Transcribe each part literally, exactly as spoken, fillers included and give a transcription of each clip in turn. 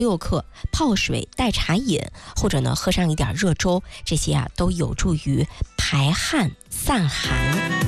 六克，泡水代茶饮，或者呢喝上一点热粥，这些啊都有助于排汗散寒。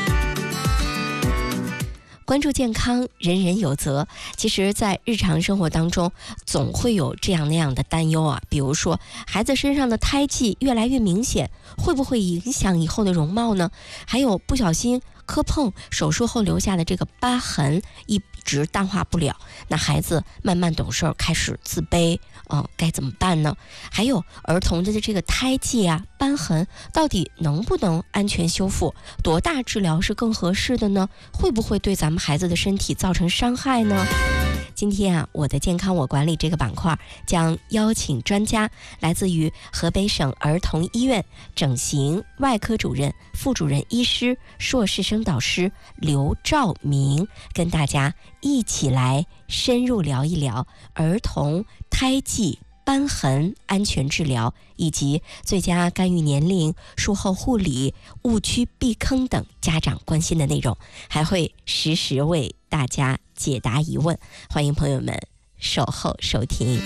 关注健康，人人有责。其实在日常生活当中总会有这样那样的担忧啊，比如说孩子身上的胎记越来越明显，会不会影响以后的容貌呢？还有不小心磕碰手术后留下的这个疤痕一直淡化不了，那孩子慢慢懂事开始自卑，嗯、呃，该怎么办呢？还有儿童的这个胎记啊、斑痕到底能不能安全修复？多大治疗是更合适的呢？会不会对咱们孩子的身体造成伤害呢？今天啊，我的健康我管理这个板块将邀请专家，来自于河北省儿童医院整形外科主任、副主任医师、硕士生导师刘兆明，跟大家一起来深入聊一聊儿童胎记、斑痕安全治疗，以及最佳干预年龄、术后护理、误区避坑等家长关心的内容，还会实时为大家解答疑问。欢迎朋友们守候收听。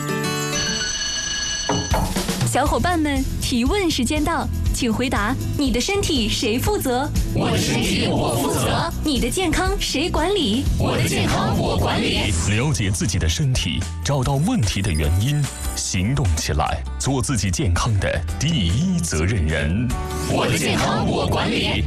小伙伴们，提问时间到，请回答：你的身体谁负责？ 我的身体我负责。 你的健康谁管理？ 我的健康我管理。 了解自己的身体，找到问题的原因，行动起来，做自己健康的第一责任人。 我的健康我管理。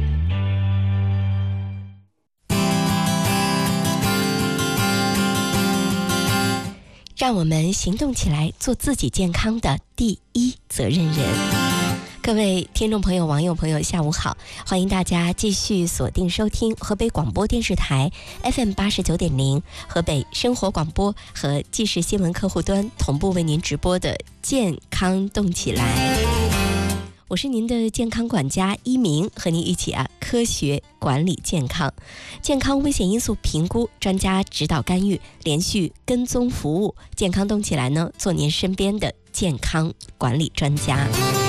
让我们行动起来，做自己健康的第一责任人。各位听众朋友、网友朋友，下午好！欢迎大家继续锁定收听河北广播电视台 F M 八十九点零、河北生活广播和纪实新闻客户端同步为您直播的健康动起来。我是您的健康管家一鸣，和您一起啊科学管理健康，健康危险因素评估，专家指导干预，连续跟踪服务，健康动起来呢，做您身边的健康管理专家。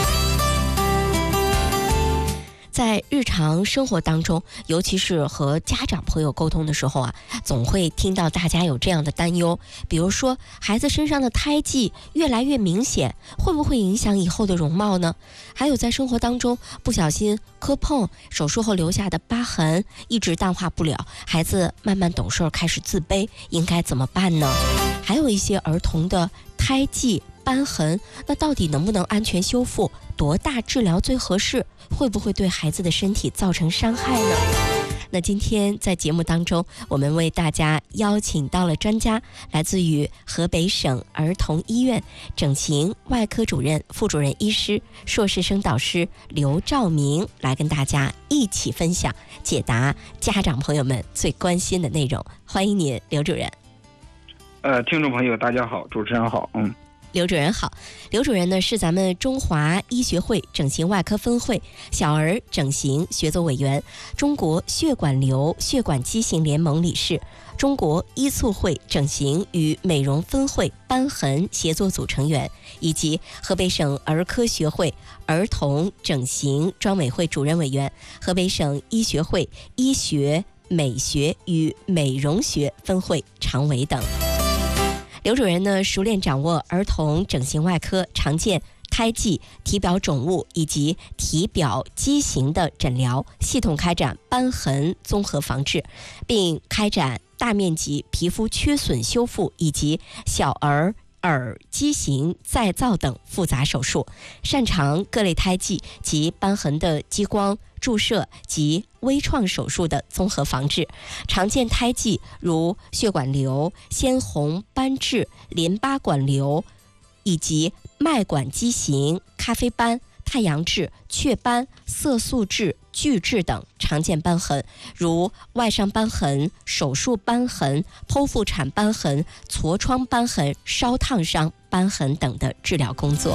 在日常生活当中，尤其是和家长朋友沟通的时候啊，总会听到大家有这样的担忧，比如说孩子身上的胎记越来越明显，会不会影响以后的容貌呢？还有在生活当中不小心磕碰手术后留下的疤痕一直淡化不了，孩子慢慢懂事开始自卑，应该怎么办呢？还有一些儿童的胎记斑痕，那到底能不能安全修复？多大治疗最合适？会不会对孩子的身体造成伤害呢？那今天在节目当中，我们为大家邀请到了专家，来自于河北省儿童医院整形外科主任、副主任医师、硕士生导师刘兆明，来跟大家一起分享、解答家长朋友们最关心的内容。欢迎您，刘主任。 呃，听众朋友大家好，主持人好。嗯。 刘主任好，刘主任呢是咱们中华医学会整形外科分会小儿整形学组委员，中国血管瘤血管畸形联盟理事，中国医促会整形与美容分会瘢痕协作组成员，以及河北省儿科学会儿童整形专委会主任委员，河北省医学会医学美学与美容学分会常委等。刘主任呢，熟练掌握儿童整形外科常见胎记、体表肿物以及体表畸形的诊疗，系统开展瘢痕综合防治，并开展大面积皮肤缺损修复以及小儿耳畸形再造等复杂手术，擅长各类胎记及瘢痕的激光注射及微创手术的综合防治。常见胎记如血管瘤、鲜红斑痣、淋巴管瘤以及脉管畸形、咖啡斑、太阳痣、雀斑、色素痣、巨痣等常见瘢痕，如外伤瘢痕、手术瘢痕、剖腹产瘢痕、痤疮瘢痕、烧烫伤瘢痕等的治疗工作。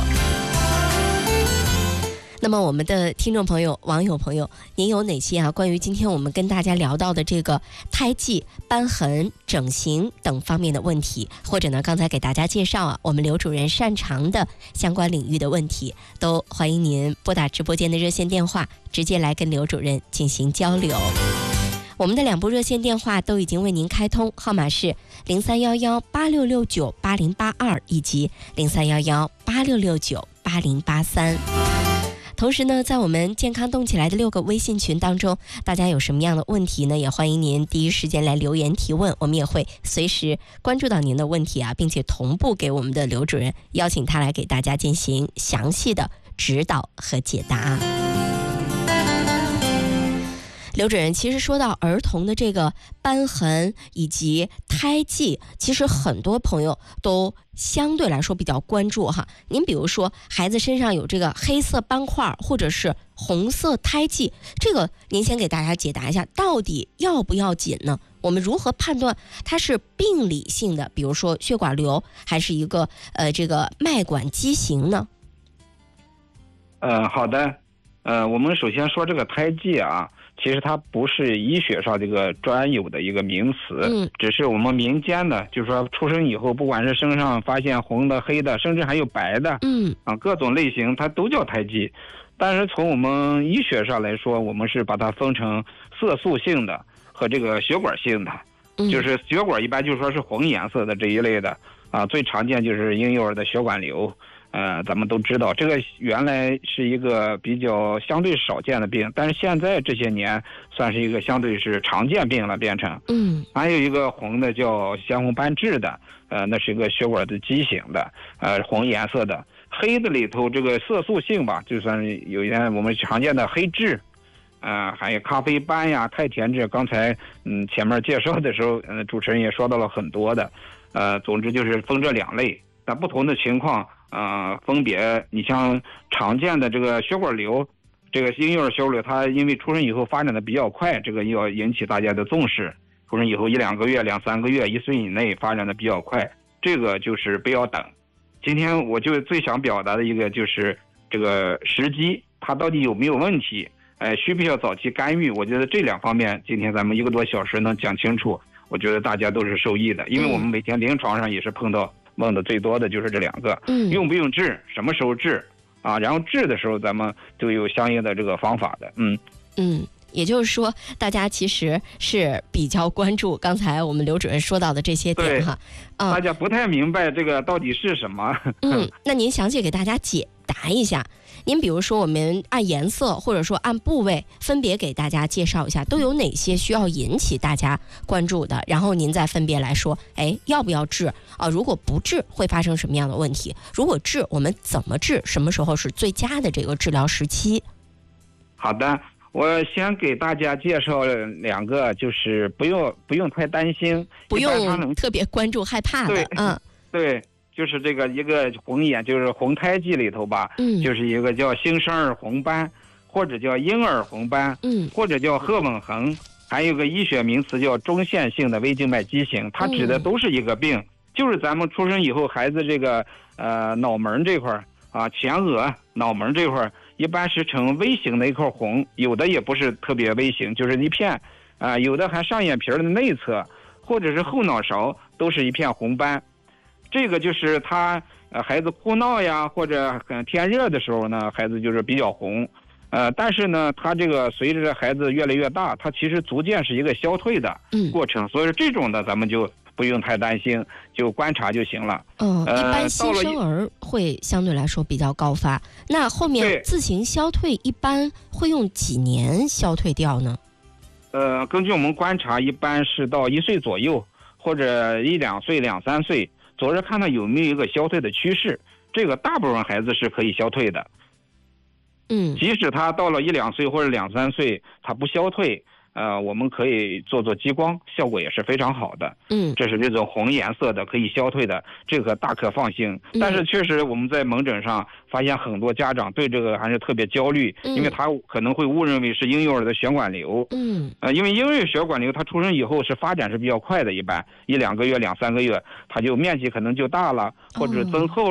那么我们的听众朋友、网友朋友，您有哪些啊关于今天我们跟大家聊到的这个胎记、瘢痕、整形等方面的问题，或者呢刚才给大家介绍啊我们刘主任擅长的相关领域的问题，都欢迎您拨打直播间的热线电话，直接来跟刘主任进行交流。 我们的两部热线电话都已经为您开通，号码是零三幺幺八六六九八零八二以及零三幺幺八六六九八零八三。同时呢，在我们健康动起来的六个微信群当中，大家有什么样的问题呢？也欢迎您第一时间来留言提问，我们也会随时关注到您的问题啊，并且同步给我们的刘主任，邀请他来给大家进行详细的指导和解答。刘主任，其实说到儿童的这个瘢痕以及胎记，其实很多朋友都相对来说比较关注哈。您比如说孩子身上有这个黑色斑块或者是红色胎记，这个您先给大家解答一下，到底要不要紧呢？我们如何判断它是病理性的，比如说血管瘤，还是一个呃这个脉管畸形呢？ 呃，好的，呃，我们首先说这个胎记啊。其实它不是医学上这个专有的一个名词，嗯，只是我们民间的，就是说出生以后，不管是身上发现红的、黑的，甚至还有白的，嗯，啊，各种类型它都叫胎记。但是从我们医学上来说，我们是把它分成色素性的和这个血管性的，嗯，就是血管一般就说是红颜色的这一类的，啊，最常见就是婴幼儿的血管瘤。呃，咱们都知道，这个原来是一个比较相对少见的病，但是现在这些年算是一个相对是常见病了，变成。嗯。还有一个红的叫鲜红斑质的，呃，那是一个血管的畸形的，呃，红颜色的。黑的里头这个色素性吧，就算是有一点我们常见的黑质，呃，还有咖啡斑呀、太田质。刚才嗯前面介绍的时候，嗯、呃，主持人也说到了很多的，呃，总之就是分这两类，但不同的情况。呃，分别你像常见的这个血管瘤，这个婴幼儿血管瘤，它因为出生以后发展的比较快，这个要引起大家的重视。出生以后一两个月、两三个月、一岁以内发展的比较快，这个就是不要等。今天我就最想表达的一个就是这个时机，它到底有没有问题？哎、呃，需不需要早期干预？我觉得这两方面，今天咱们一个多小时能讲清楚，我觉得大家都是受益的，因为我们每天临床上也是碰到。问的最多的就是这两个，嗯，用不用治，什么时候治，啊，然后治的时候咱们就有相应的这个方法的，嗯嗯，也就是说，大家其实是比较关注刚才我们刘主任说到的这些点哈， 嗯，大家不太明白这个到底是什么， 嗯，那您详细给大家解答一下。您比如说，我们按颜色或者说按部位分别给大家介绍一下，都有哪些需要引起大家关注的，然后您再分别来说，哎，要不要治啊？如果不治会发生什么样的问题？如果治，我们怎么治？什么时候是最佳的这个治疗时期？ 好的，我先给大家介绍两个，就是不用不用太担心， 不用特别关注害怕的，嗯， 对。就是这个一个红眼，就是红胎记里头吧，嗯，就是一个叫新生儿红斑，或者叫婴儿红斑，嗯，或者叫褐吻痕，还有个医学名词叫中线性的微静脉畸形，它指的都是一个病，嗯，就是咱们出生以后孩子这个呃脑门这块啊，前额脑门这块一般是呈微型的一块红，有的也不是特别微型，就是一片啊，呃，有的还上眼皮的内侧或者是后脑勺都是一片红斑。这个就是他呃孩子哭闹呀，或者很天热的时候呢，孩子就是比较红，呃，但是呢，他这个随着孩子越来越大，他其实逐渐是一个消退的过程，嗯，所以说这种的咱们就不用太担心，就观察就行了。 嗯，呃、一般新生儿会相对来说比较高发，那后面自行消退一般会用几年消退掉呢？ 呃，根据我们观察，一般是到一岁左右，或者一两岁、两三岁。总是看他有没有一个消退的趋势，这个大部分孩子是可以消退的。嗯，即使他到了一两岁或者两三岁，他不消退，呃，我们可以做做激光，效果也是非常好的。嗯，这是这种红颜色的可以消退的，这个大可放心。但是确实我们在门诊上发现很多家长对这个还是特别焦虑，因为他可能会误认为是婴幼儿的血管瘤。嗯，呃，因为婴幼儿血管瘤他出生以后是发展是比较快的，一般一两个月、两三个月，它就面积可能就大了，或者增厚了，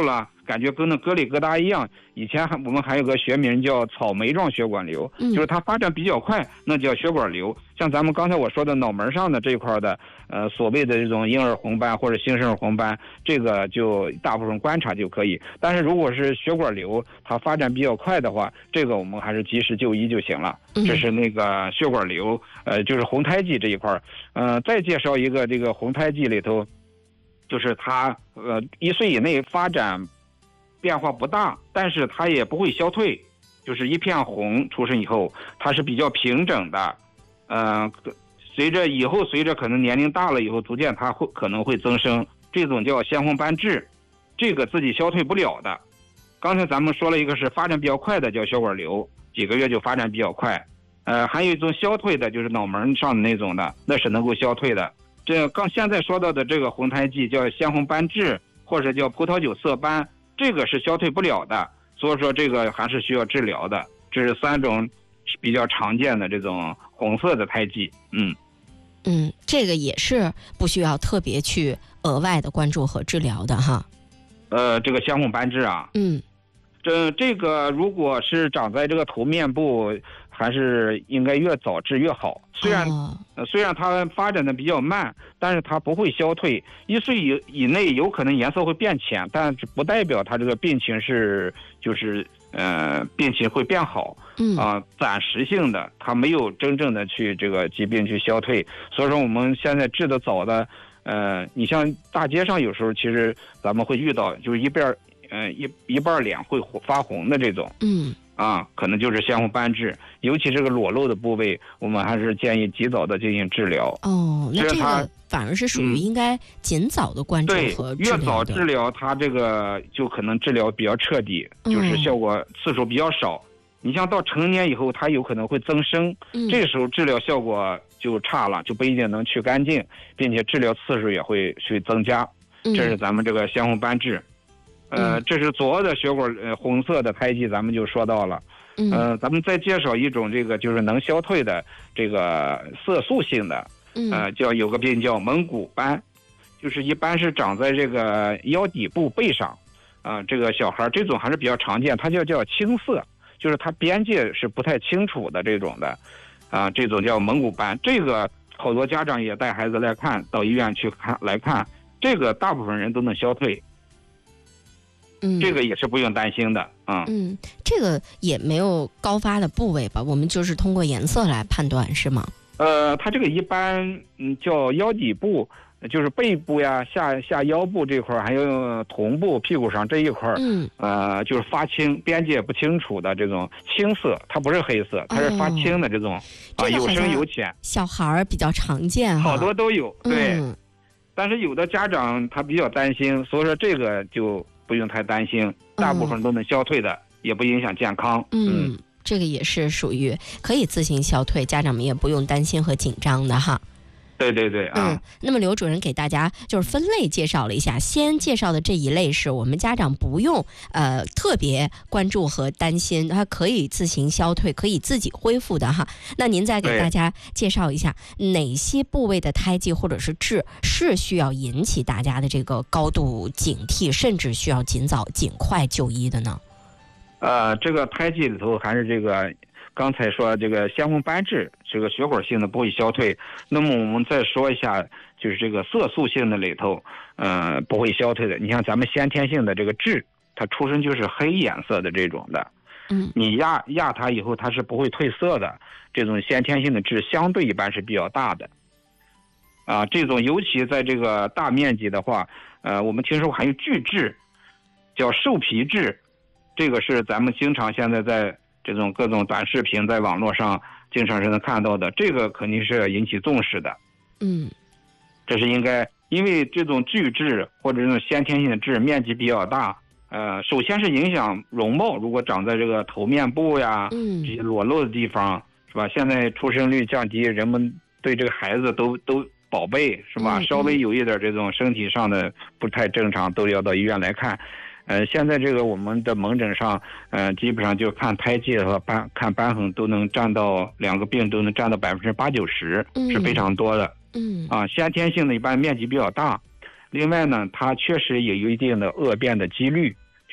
感觉跟那疙里疙瘩一样。以前还我们还有个学名叫草莓状血管瘤，就是它发展比较快，那叫血管瘤。像咱们刚才我说的脑门上的这一块的，呃，所谓的这种婴儿红斑或者新生儿红斑，这个就大部分观察就可以。但是如果是血管瘤，它发展比较快的话，这个我们还是及时就医就行了。这是那个血管瘤，呃，就是红胎记这一块。呃，再介绍一个这个红胎记里头，就是它呃一岁以内发展变化不大，但是它也不会消退，就是一片红，出生以后它是比较平整的，呃，随着以后随着可能年龄大了以后，逐渐它会可能会增生，这种叫鲜红斑痣，这个自己消退不了的。刚才咱们说了一个是发展比较快的叫血管瘤，几个月就发展比较快，呃，还有一种消退的就是脑门上的那种的，那是能够消退的。这刚现在说到的这个红胎记叫鲜红斑痣，或者叫葡萄酒色斑，这个是消退不了的，所以说这个还是需要治疗的。这是三种比较常见的这种红色的胎记。嗯嗯，这个也是不需要特别去额外的关注和治疗的哈。 呃，这个鲜红斑痣啊， 嗯， 这这个如果是长在这个头面部，还是应该越早治越好。虽然、哦呃、虽然它发展的比较慢，但是它不会消退。一岁以以内有可能颜色会变浅，但是不代表它这个病情是就是呃病情会变好。 嗯啊、呃，暂时性的，它没有真正的去这个疾病去消退。所以说我们现在治的早的，呃，你像大街上有时候其实咱们会遇到，就是一边呃一一半脸会发红的这种。 嗯。 啊，可能就是鲜红斑痣，尤其这个裸露的部位，我们还是建议及早的进行治疗。 哦，那这个反而是属于应该尽早的关注和治疗的。 对，越早治疗，它这个就可能治疗比较彻底， 嗯、 就是效果次数比较少。你像到成年以后，它有可能会增生， 嗯、 这时候治疗效果就差了，就不一定能去干净，并且治疗次数也会去增加。 嗯、 这是咱们这个鲜红斑痣。呃，这是左的血管呃红色的胎记，咱们就说到了。 嗯， 呃，咱们再介绍一种这个就是能消退的这个色素性的，呃，叫有个病叫蒙古斑，就是一般是长在这个腰底部背上，啊、呃，这个小孩这种还是比较常见，它就叫青色，就是它边界是不太清楚的这种的，啊、呃，这种叫蒙古斑。这个好多家长也带孩子来看，到医院去看来看，这个大部分人都能消退。 嗯， 这个也是不用担心的啊。 嗯, 嗯，这个也没有高发的部位吧？我们就是通过颜色来判断，是吗？ 呃，它这个一般嗯叫腰底部，就是背部呀、下下腰部这块，还有臀部、屁股上这一块， 嗯， 呃，就是发青、边界不清楚的这种青色，它不是黑色，它是发青的这种、哦、啊，有深有浅。 小孩儿比较常见， 好多都有，对。 嗯、 但是有的家长他比较担心，所以说这个就不用太担心，大部分都能消退的，嗯、也不影响健康。 嗯，嗯这个也是属于可以自行消退，家长们也不用担心和紧张的哈。 对对对啊。 嗯，那么刘主任给大家就是分类介绍了一下，先介绍的这一类是我们家长不用呃特别关注和担心，它可以自行消退，可以自己恢复的哈。那您再给大家介绍一下哪些部位的胎记或者是痣是需要引起大家的这个高度警惕，甚至需要尽早尽快就医的呢？ 呃，这个胎记里头还是这个。刚才说这个鲜红斑痣，这个血管性的不会消退。那么我们再说一下，就是这个色素性的里头，呃，不会消退的。你像咱们先天性的这个痣，它出生就是黑颜色的这种的， 嗯， 你压压它以后，它是不会褪色的。这种先天性的痣相对一般是比较大的，啊，这种尤其在这个大面积的话，呃，我们听说还有巨痣，叫兽皮痣，这个是咱们经常现在在。这种各种短视频在网络上经常是能看到的，这个肯定是引起重视的。 嗯， 这是应该，因为这种巨痣或者这种先天性的痣面积比较大，呃，首先是影响容貌，如果长在这个头面部呀， 嗯， 这些裸露的地方，是吧？现在出生率降低，人们对这个孩子都都宝贝，是吧？ 嗯嗯、 稍微有一点这种身体上的不太正常，都要到医院来看。呃，现在这个我们的门诊上，呃，基本上就看胎记和斑，看瘢痕都能占到两个病都能占到百分之八九十，是非常多的。 嗯啊，先天性的一般面积比较大，另外呢，它确实也有一定的恶变的几率，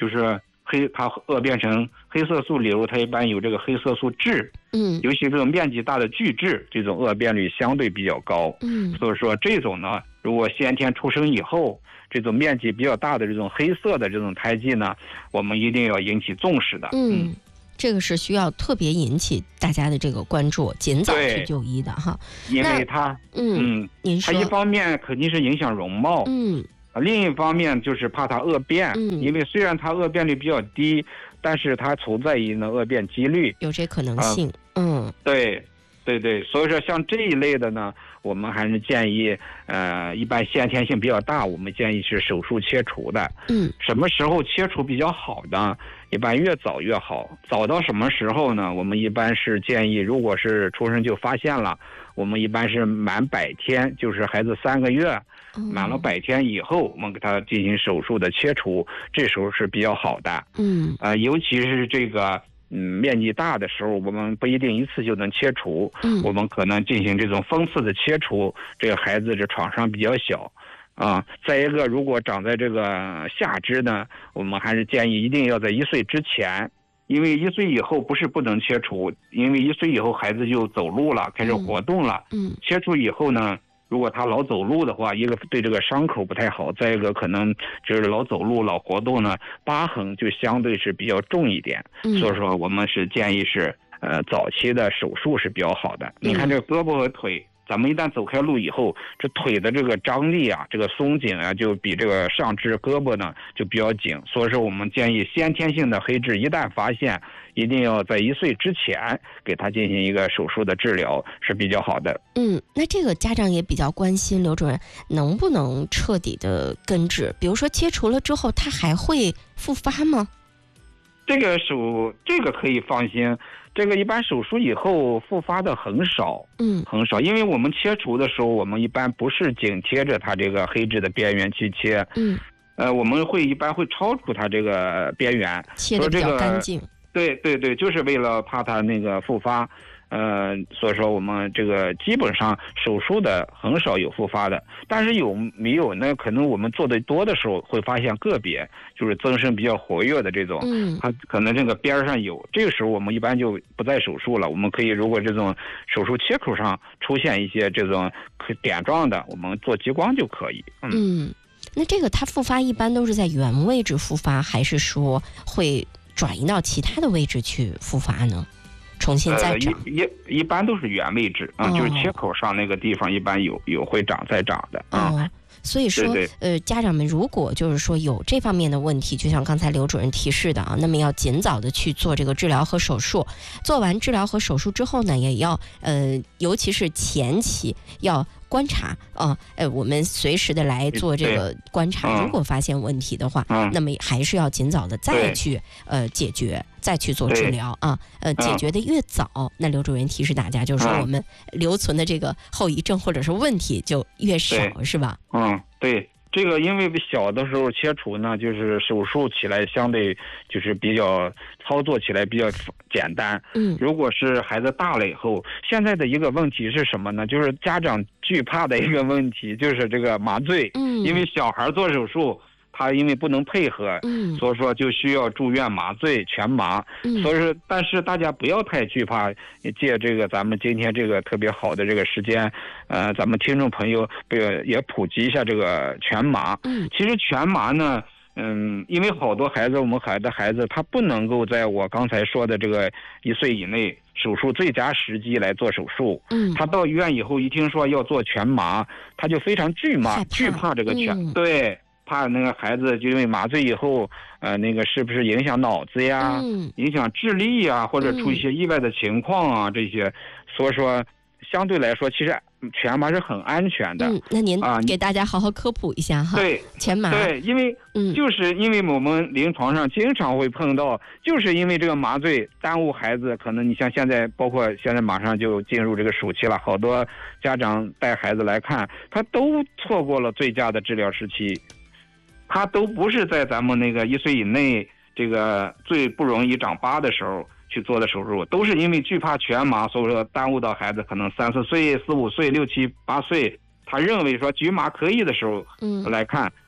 就是黑，它恶变成黑色素瘤，它一般有这个黑色素质， 嗯， 尤其这种面积大的巨质，这种恶变率相对比较高， 嗯， 所以说这种呢，如果先天出生以后，这种面积比较大的这种黑色的这种胎记呢，我们一定要引起重视的， 嗯。嗯，这个是需要特别引起大家的这个关注，尽早去就医的哈。 因为它， 嗯，您说， 它一方面肯定是影响容貌， 嗯， 另一方面就是怕它恶变， 嗯， 因为虽然它恶变率比较低，但是它存在于呢恶变几率， 有这可能性，啊、嗯， 对，对对，所以说像这一类的呢，我们还是建议，呃，一般先天性比较大，我们建议是手术切除的。 嗯， 什么时候切除比较好呢？一般越早越好。早到什么时候呢？我们一般是建议，如果是出生就发现了，我们一般是满百天，就是孩子三个月，满了百天以后，我们给他进行手术的切除，这时候是比较好的。 嗯， 呃，尤其是这个。嗯，面积大的时候，我们不一定一次就能切除， 嗯， 我们可能进行这种分次的切除。这个孩子这创伤比较小，啊，再一个，如果长在这个下肢呢，我们还是建议一定要在一岁之前，因为一岁以后不是不能切除，因为一岁以后孩子就走路了，开始活动了， 嗯， 切除以后呢。如果他老走路的话，一个对这个伤口不太好，再一个可能就是老走路、老活动呢，疤痕就相对是比较重一点。 嗯、 所以说，我们是建议是呃早期的手术是比较好的。嗯、你看这个胳膊和腿，咱们一旦走开路以后，这腿的这个张力啊，这个松紧啊，就比这个上肢胳膊呢就比较紧。所以说，我们建议先天性的黑痣一旦发现，一定要在一岁之前给他进行一个手术的治疗是比较好的。 嗯，那这个家长也比较关心，刘主任能不能彻底的根治？比如说切除了之后，他还会复发吗？ 这个手这个可以放心，这个一般手术以后复发的很少， 嗯， 很少，因为我们切除的时候，我们一般不是紧贴着它这个黑痣的边缘去切， 嗯， 呃，我们会一般会超出它这个边缘， 切得比较干净。 对对对，就是为了怕它那个复发，呃，所以说我们这个基本上手术的很少有复发的，但是有没有呢？可能我们做的多的时候会发现个别就是增生比较活跃的这种， 嗯， 它可能这个边上有，这个时候我们一般就不再手术了。我们可以如果这种手术切口上出现一些这种点状的，我们做激光就可以。 嗯，嗯，那这个它复发一般都是在原位置复发，还是说会转移到其他的位置去复发呢？重新再长？ 呃、一一一般都是原位置啊、嗯哦，就是切口上那个地方一般有有会长再长的啊。 哦，所以说， 对对呃，家长们如果就是说有这方面的问题，就像刚才刘主任提示的啊，那么要尽早的去做这个治疗和手术。做完治疗和手术之后呢，也要呃，尤其是前期要观察啊，呃，我们随时的来做这个观察。如果发现问题的话， 嗯、 那么还是要尽早的再去呃解决，再去做治疗啊。呃，解决的越早，嗯、那刘主任提示大家，就是说我们留存的这个后遗症或者是问题就越少，是吧？ 嗯，对。这个因为小的时候切除呢，就是手术起来相对就是比较操作起来比较简单。 嗯， 如果是孩子大了以后，现在的一个问题是什么呢？就是家长惧怕的一个问题，就是这个麻醉。 嗯，因为小孩做手术，他因为不能配合， 嗯， 所以说就需要住院麻醉全麻。 嗯， 所以说，但是大家不要太惧怕，借这个咱们今天这个特别好的这个时间，呃，咱们听众朋友不要也普及一下这个全麻。 嗯， 其实全麻呢，嗯，因为好多孩子，我们孩的孩子他不能够在我刚才说的这个一岁以内手术最佳时机来做手术。 嗯， 他到医院以后一听说要做全麻，他就非常惧麻，惧怕这个全， 嗯、 对。怕那个孩子就因为麻醉以后，呃，那个是不是影响脑子呀， 嗯、 影响智力呀，或者出一些意外的情况啊，嗯、这些，所以说相对来说，其实全麻是很安全的。 嗯，那您给大家好好科普一下哈。 对， 全麻。 对，因为就是因为我们临床上经常会碰到，就是因为这个麻醉耽误孩子，可能你像现在，包括现在马上就进入这个暑期了，好多家长带孩子来看，他都错过了最佳的治疗时期。他都不是在咱们那个一岁以内这个最不容易长疤的时候去做的手术，都是因为惧怕全麻，所以说耽误到孩子可能三四岁、四五岁、六七八岁，他认为说局麻可以的时候来看， 嗯、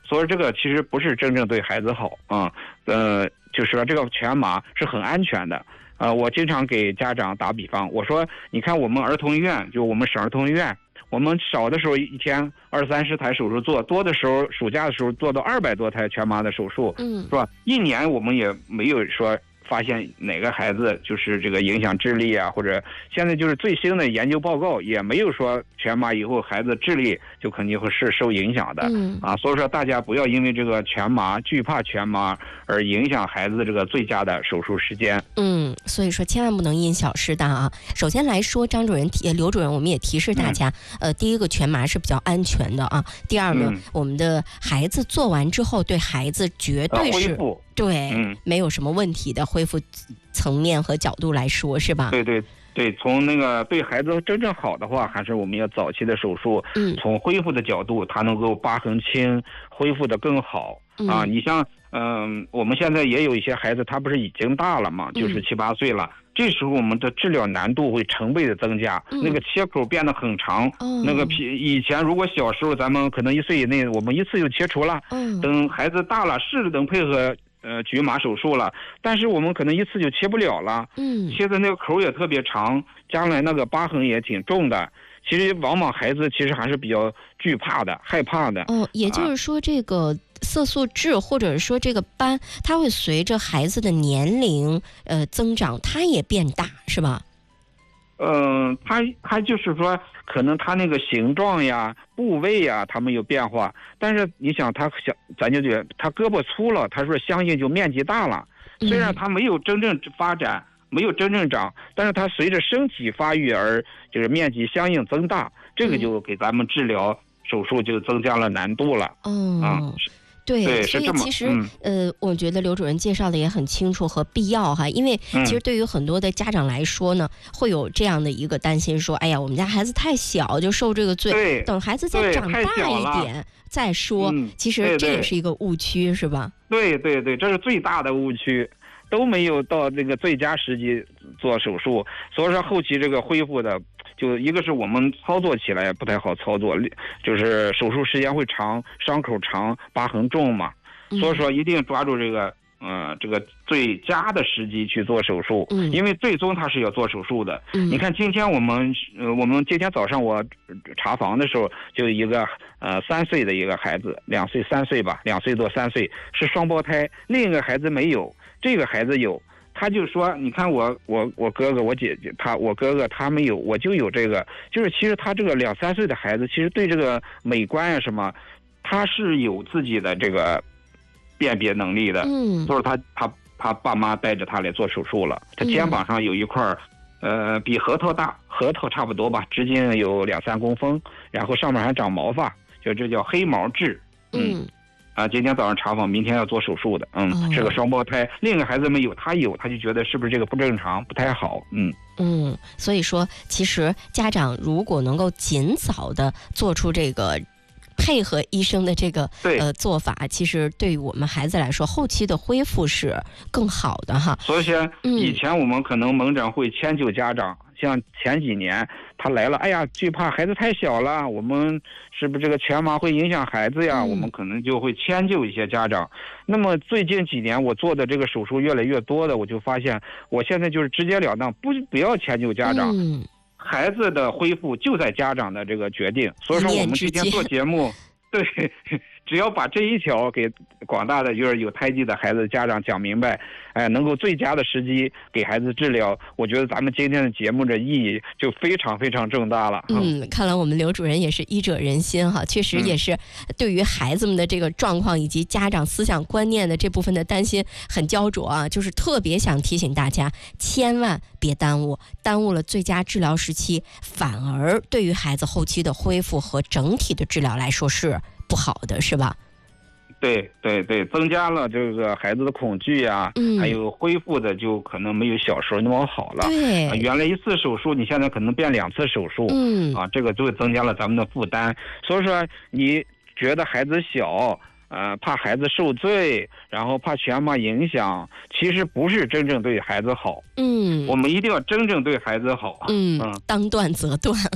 所以这个其实不是真正对孩子好啊。呃，就是说这个全麻是很安全的。呃，我经常给家长打比方，我说你看我们儿童医院，就我们省儿童医院，我们少的时候一天二三十台手术做，多的时候暑假的时候做到二百多台全麻的手术， 嗯， 是吧？一年我们也没有说发现哪个孩子就是这个影响智力啊，或者现在就是最新的研究报告也没有说全麻以后孩子智力就肯定会是受影响的， 嗯啊，所以说大家不要因为这个全麻惧怕全麻而影响孩子这个最佳的手术时间。 嗯，所以说千万不能因小失大啊。首先来说，张主任提刘主任，我们也提示大家，嗯、呃，第一个全麻是比较安全的啊。第二呢，嗯、我们的孩子做完之后，对孩子绝对是、 呃、恢复。 对、嗯，没有什么问题的恢复层面和角度来说，是吧？ 对对对，从那个对孩子真正好的话，还是我们要早期的手术。嗯，从恢复的角度，它能够疤痕轻，恢复的更好、嗯、啊。你像，嗯、呃，我们现在也有一些孩子，他不是已经大了嘛，就是七八岁了。嗯，这时候我们的治疗难度会成倍的增加，嗯、那个切口变得很长。嗯、那个以前如果小时候咱们可能一岁以内，我们一次就切除了。嗯，等孩子大了，是能配合。呃，局麻手术了，但是我们可能一次就切不了了。嗯，切的那个口也特别长，将来那个疤痕也挺重的。其实往往孩子其实还是比较惧怕的、害怕的。 哦，也就是说，这个色素痣或者说这个斑，它会随着孩子的年龄呃增长，它也变大，是吧？ 嗯、呃，它它就是说，可能它那个形状呀、部位呀，它没有变化。但是你想，它想，咱就觉得它胳膊粗了，它说相应就面积大了。虽然它没有真正发展，没有真正长，但是它随着身体发育而就是面积相应增大，这个就给咱们治疗手术就增加了难度了。 嗯啊。对， 对， 所以其实、 嗯、 呃，我觉得刘主任介绍的也很清楚和必要哈，因为其实对于很多的家长来说呢，嗯、会有这样的一个担心说，哎呀，我们家孩子太小就受这个罪，等孩子再长大一点再说、嗯。其实这也是一个误区，是吧？ 对对对，这是最大的误区，都没有到这个最佳时机做手术，所以说后期这个恢复的。就一个是我们操作起来不太好操作，就是手术时间会长，伤口长，疤痕重嘛，所以说一定抓住这个呃这个最佳的时机去做手术，嗯，因为最终他是要做手术的。嗯，你看今天我们呃我们今天早上我查房的时候，就一个呃三岁的一个孩子，两岁三岁吧，两岁多三岁是双胞胎，另一个孩子没有，这个孩子有。他就说，你看我我我哥哥我姐姐他我哥哥他没有，我就有这个，就是其实他这个两三岁的孩子，其实对这个美观啊什么，他是有自己的这个辨别能力的。嗯，所以他他他爸妈带着他来做手术了，他肩膀上有一块呃比核桃大，核桃差不多吧，直径有两三公分，然后上面还长毛发，就这叫黑毛痣。嗯。啊，今天早上查房，明天要做手术的，嗯，哦、是个双胞胎，另一个孩子没有，他有，他就觉得是不是这个不正常，不太好，嗯嗯，所以说，其实家长如果能够尽早的做出这个配合医生的这个呃做法，其实对于我们孩子来说，后期的恢复是更好的哈。 所以说，以前我们可能门诊会迁就家长。嗯，像前几年他来了，哎呀，惧怕孩子太小了，我们是不是这个全麻会影响孩子呀？嗯、我们可能就会迁就一些家长。那么最近几年我做的这个手术越来越多的，我就发现我现在就是直截了当，不不要迁就家长，嗯、孩子的恢复就在家长的这个决定。所以说我们今天做节目，对。只要把这一条给广大的就是有胎记的孩子家长讲明白，哎，能够最佳的时机给孩子治疗，我觉得咱们今天的节目的意义就非常非常重大了。 嗯，看来我们刘主任也是医者仁心哈，确实也是对于孩子们的这个状况以及家长思想观念的这部分的担心很焦灼啊，就是特别想提醒大家，千万别耽误，耽误了最佳治疗时期，反而对于孩子后期的恢复和整体的治疗来说是不好的，是吧？ 对对对，增加了这个孩子的恐惧啊，嗯、还有恢复的就可能没有小时候那么好了。 对、 啊，原来一次手术，你现在可能变两次手术，嗯，啊，这个就增加了咱们的负担。所以说，你觉得孩子小，呃，怕孩子受罪，然后怕全麻影响，其实不是真正对孩子好。嗯，我们一定要真正对孩子好。 嗯，嗯当断则断啊。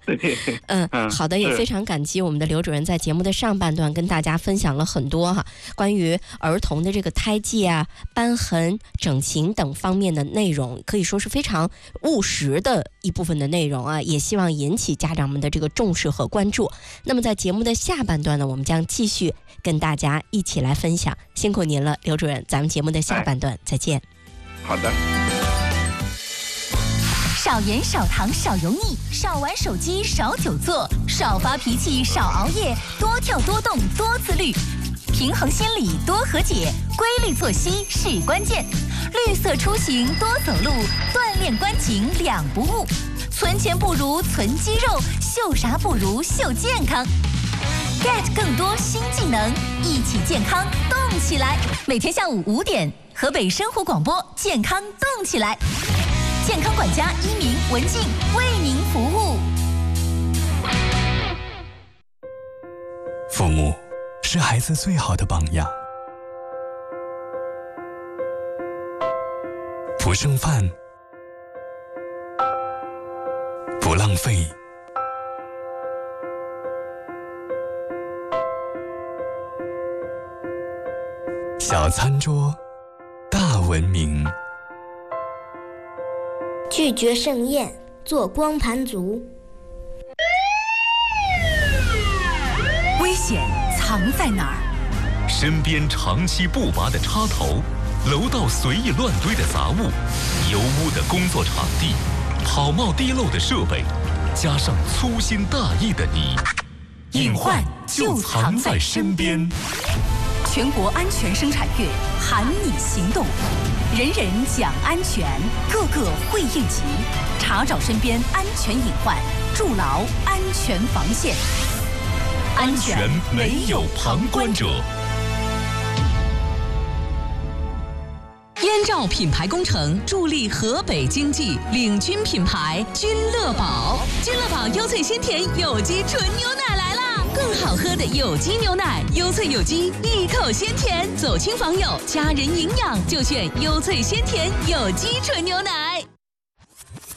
对， 嗯，好的，也非常感激我们的刘主任在节目的上半段跟大家分享了很多哈关于儿童的这个胎记啊、瘢痕、整形等方面的内容，可以说是非常务实的一部分的内容啊，也希望引起家长们的这个重视和关注。那么在节目的下半段呢，我们将继续跟大家一起来分享。辛苦您了，刘主任，咱们节目的下半段再见。 好的。 少盐少糖少油腻，少玩手机少久坐，少发脾气少熬夜，多跳多动多自律，平衡心理多和解，规律作息是关键。绿色出行多走路，锻炼关颈两不误。存钱不如存肌肉，秀啥不如秀健康。get 更多新技能，一起健康动起来。每天下午五点，河北生活广播健康动起来。健康管家一鸣、文静为您服务。 父母是孩子最好的榜样，不剩饭，不浪费，小餐桌，大文明。 拒绝盛宴，做光盘族。 危险藏在哪儿？ 身边长期不拔的插头，楼道随意乱堆的杂物，油污的工作场地，跑冒滴漏的设备，加上粗心大意的你， 隐患就藏在身边。全国安全生产月喊你行动，人人讲安全，个个会应急，查找身边安全隐患，筑牢安全防线。 安全没有旁观者。 燕赵品牌工程助力河北经济，领军品牌君乐宝。君乐宝优萃鲜甜有机纯牛奶来啦！更好喝的有机牛奶，优萃有机，一口鲜甜，走亲访友，家人营养就选优萃鲜甜有机纯牛奶。